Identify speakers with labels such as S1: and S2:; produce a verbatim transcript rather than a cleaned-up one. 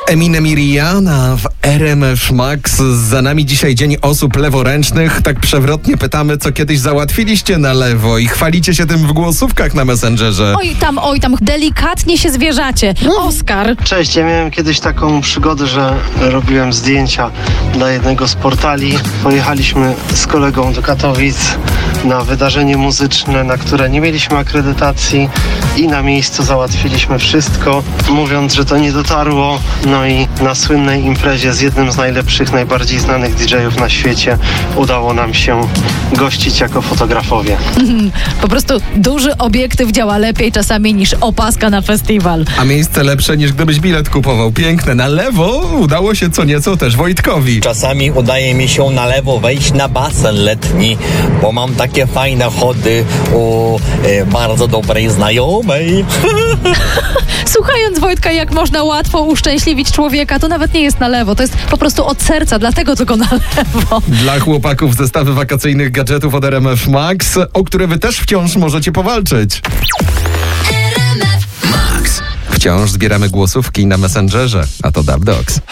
S1: Eminem i Rihanna w R M F Max. Za nami dzisiaj dzień osób leworęcznych. Tak przewrotnie pytamy, co kiedyś załatwiliście na lewo i chwalicie się tym w głosówkach na Messengerze.
S2: Oj tam, oj tam, delikatnie się zwierzacie. Oskar.
S3: Cześć, ja miałem kiedyś taką przygodę, że robiłem zdjęcia dla jednego z portali. Pojechaliśmy z kolegą do Katowic na wydarzenie muzyczne, na które nie mieliśmy akredytacji i na miejscu załatwiliśmy wszystko, mówiąc, że to nie dotarło. No i na słynnej imprezie z jednym z najlepszych, najbardziej znanych D J ów na świecie udało nam się gościć jako fotografowie.
S2: Po prostu duży obiektyw działa lepiej czasami niż opaska na festiwal.
S1: A miejsce lepsze niż gdybyś bilet kupował. Piękne. Na lewo udało się co nieco też Wojtkowi.
S4: Czasami udaje mi się na lewo wejść na basen letni, bo mam takie fajne chody u e, bardzo dobrej znajomej.
S2: Słuchając Wojtka, jak można łatwo uszczęśliwić człowieka, to nawet nie jest na lewo, to jest po prostu od serca, dlatego tylko na lewo.
S1: Dla chłopaków zestawy wakacyjnych gadżetów od R M F Max, o które wy też wciąż możecie powalczyć. Wciąż zbieramy głosówki na Messengerze, a to Dub Dogs.